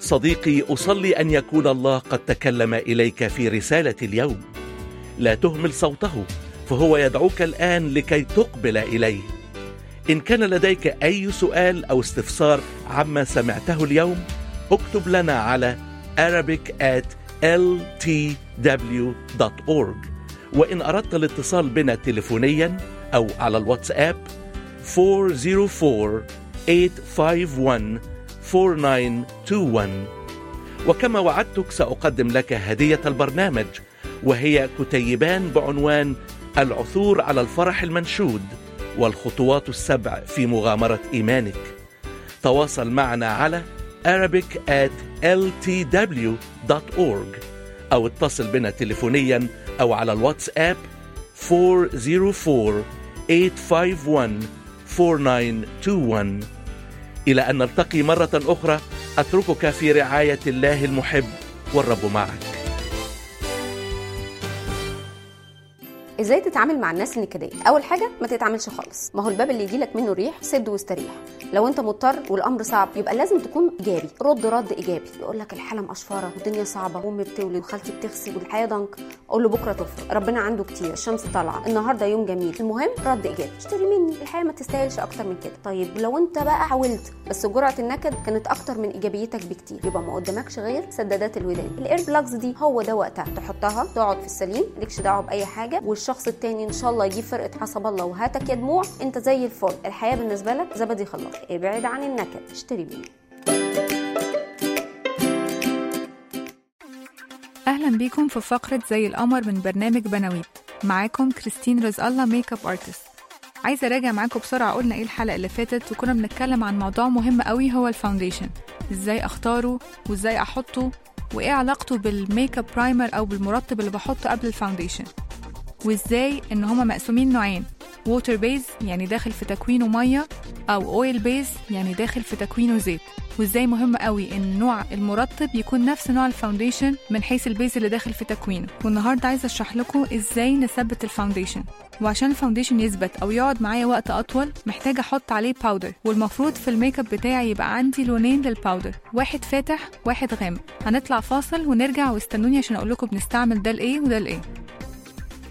صديقي، أصلي أن يكون الله قد تكلم إليك في رسالة اليوم. لا تهمل صوته، فهو يدعوك الآن لكي تقبل إليه. إن كان لديك أي سؤال أو استفسار عما سمعته اليوم، اكتب لنا على arabic@ltw.org. وإن أردت الاتصال بنا تليفونيا أو على الواتساب 404-851-4921. وكما وعدتك سأقدم لك هدية البرنامج، وهي كتيبان بعنوان العثور على الفرح المنشود والخطوات السبع في مغامرة إيمانك. تواصل معنا على arabic@ltw.org أو اتصل بنا تليفونيا أو على الواتساب 404-851-4921. إلى أن نلتقي مرة أخرى، أتركك في رعاية الله المحب، والرب معك. ازاي تتعامل مع الناس النكديه؟ اول حاجه ما تتعاملش خالص. ما هو الباب اللي يجيلك منه ريح سد واستريح. لو انت مضطر والامر صعب يبقى لازم تكون ايجابي، رد ايجابي. يقول لك الحاله مقشفره والدنيا صعبه وامي بتولد وخالتي بتغسل والحياه ضنك، اقول له بكره تفرق، ربنا عنده كتير، الشمس طالعه، النهارده يوم جميل. المهم رد ايجابي. اشتري مني، الحياه ما تستاهلش اكتر من كده. طيب لو انت بقى حاولت بس جرعه النكد كانت اكتر من ايجابيتك بكتير، يبقى ما قدامكش غير سدادات الودان. الاير بلاجز دي هو ده وقتها تحطها، تقعد في السليم، مالكش دعوه باي حاجه، والشخص التاني ان شاء الله يجيب فرقه حسب الله وهاتك يا دموع، انت زي الفل. الحياه بالنسبه لك زبدي خلاص. ابعد عن النكد، اشتري بيه. اهلا بيكم في فقره زي القمر من برنامج بناويت. معاكم كريستين رزق الله، ميك اب ارتست. عايزه اراجع معاكم بسرعه. قلنا ايه الحلقه اللي فاتت؟ وكنا بنتكلم عن موضوع مهم قوي، هو الفاونديشن. ازاي اختاره وازاي احطه، وايه علاقته بالميك اب برايمر او بالمرطب اللي بحطه قبل الفاونديشن، وازاي ان هما مقسومين نوعين: ووتر بيز يعني داخل في تكوينه ميه، او اويل بيز يعني داخل في تكوينه زيت. وازاي مهم قوي ان نوع المرطب يكون نفس نوع الفاونديشن من حيث البيز اللي داخل في تكوينه. والنهارده عايزه اشرح لكم ازاي نثبت الفاونديشن. وعشان الفاونديشن يثبت او يقعد معايا وقت اطول محتاجه احط عليه باودر. والمفروض في الميك اب بتاعي يبقى عندي لونين للباودر، واحد فاتح واحد غامق. هنطلع فاصل ونرجع، واستنوني عشان اقول لكم بنستعمل ده لايه وده لايه.